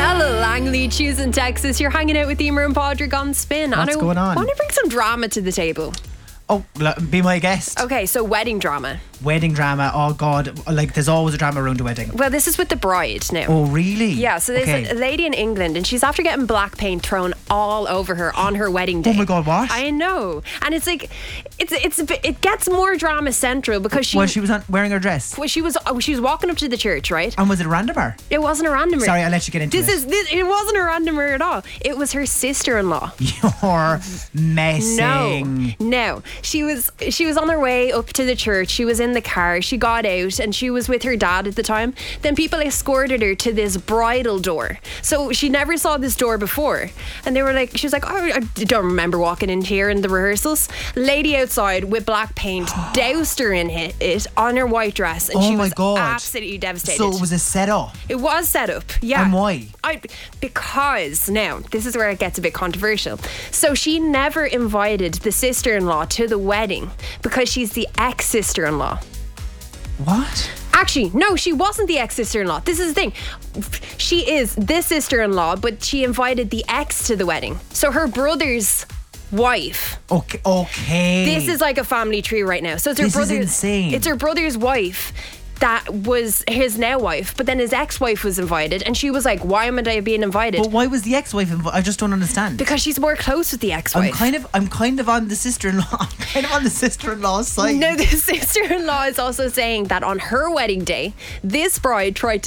Langley, choosing Texas. You're hanging out with Emer and Padraig on Spin. What's going on? I want to bring some drama to the table. Oh, be my guest. Okay, so wedding drama. Wedding drama. Oh God, like there's always a drama around a wedding. Well, this is with the bride now. Oh really? Yeah, so there's a lady in England and she's after getting black paint thrown all over her on her wedding day. Oh my God, what? I know. And it's like it gets more drama central because she was wearing her dress. Well, she was walking up to the church, right? And was it a randomer? It wasn't a randomer. Sorry, I'll let you get into it. It wasn't a randomer at all. It was her sister-in-law. You're messing. No. She was on her way up to the church. She was in the car. She got out and she was with her dad at the time. Then people escorted her to this bridal door. So she never saw this door before. And they were like, she was like, oh, I don't remember walking in here in the rehearsals. Lady outside with black paint doused her in it on her white dress. And she was absolutely devastated. So it was a setup? It was set up, yeah. And why? Because, now, this is where it gets a bit controversial. So she never invited the sister-in-law to the wedding because she's the ex-sister-in-law. What? Actually, no, she wasn't the ex-sister-in-law. This is the thing. She is the sister-in-law, but she invited the ex to the wedding. So her brother's wife. Okay. This is like a family tree right now. So it's her brother's. This is insane. It's her brother's wife. That was his now wife, but then his ex-wife was invited, and she was like, "Why am I being invited?" But why was the ex-wife invited? I just don't understand. Because she's more close with the ex-wife. I'm kind of on the sister-in-law. I'm kind of on the sister-in-law's side. No, the sister-in-law is also saying that on her wedding day, this bride tried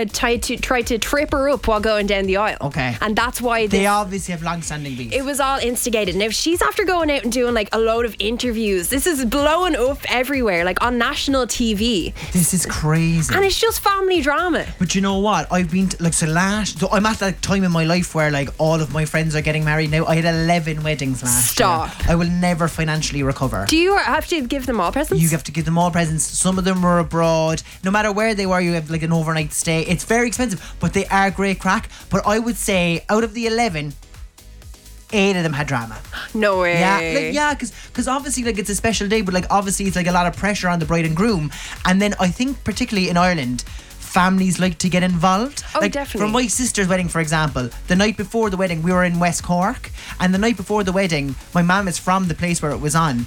to trip her up while going down the aisle. Okay, and that's why they obviously have long-standing beef. It was all instigated. Now she's after going out and doing like a load of interviews. This is blowing up everywhere, like on national TV. This is crazy. And it's just family drama. But you know what? I've been so I'm at that time in my life where like all of my friends are getting married now. I had 11 weddings last year. I will never financially recover. Do you have to give them all presents? You have to give them all presents. Some of them were abroad. No matter where they were, you have like an overnight stay. It's very expensive, but they are great crack. But I would say out of the 11, 8 of them had drama. No way. Because obviously like it's a special day, but like obviously it's like a lot of pressure on the bride and groom. And then I think particularly in Ireland, families like to get involved. Oh, like, definitely. For my sister's wedding, for example, the night before the wedding we were in West Cork, and the night before the wedding my mum is from the place where it was on,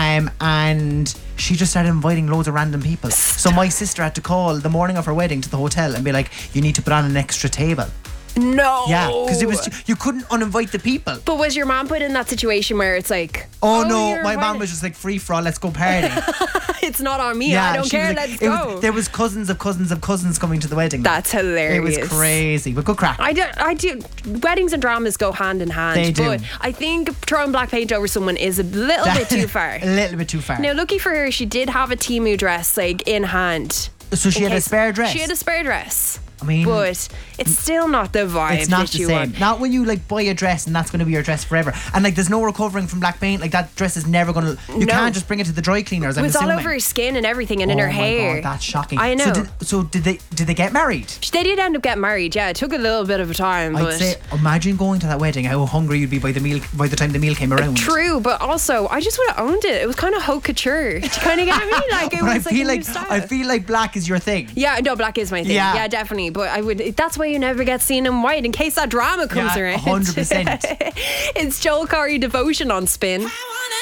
and she just started inviting loads of random people. So my sister had to call the morning of her wedding to the hotel and be like, you need to put on an extra table. No. Yeah, because you couldn't uninvite the people. But was your mom put in that situation where it's like, oh no, my mom was just like, free for all, let's go party. It's not on me, I don't care, let's go. There was cousins of cousins of cousins coming to the wedding. That's hilarious. It was crazy, but good crack. I do. Weddings and dramas go hand in hand. They do. But I think throwing black paint over someone is a little bit too far. A little bit too far. Now, lucky for her, she did have a Temu dress like in hand. So she had a spare dress? She had a spare dress. I mean, but it's still not the vibe. It's not that the you same. want. Not when you like buy a dress and that's going to be your dress forever. And like, there's no recovering from black paint. Like that dress is never going to. You can't just bring it to the dry cleaners. It was all over her skin and everything, and in her hair. Oh my God, that's shocking. I know. So did they get married? They did end up getting married. Yeah, it took a little bit of a time. I'd say, imagine going to that wedding. How hungry you'd be by the time the meal came around. True, but also I just would have owned it. It was kind of haute couture. Do you kind of get me? Like it was I feel like black is your thing. Yeah, no, black is my thing. Yeah, definitely. But I would. That's why you never get seen in white in case that drama comes around. 100%. It's Joel Corry Devotion on Spin.